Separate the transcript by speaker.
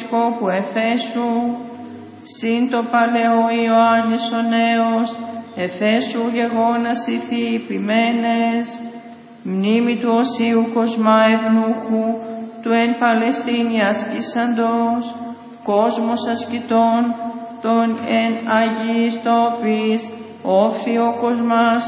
Speaker 1: Επισκόπου Εφέσου, συν το παλαιό Ιωάννης ο νέος, Εφέσου γεγόνας ηθιπημένες, μνήμη του Οσίου Κοσμά Ευνούχου, του εν Παλαιστίνη ασκήσαντος, κόσμος ασκητών, των εν Αγίης Τόπης, όφθιο Κοσμάς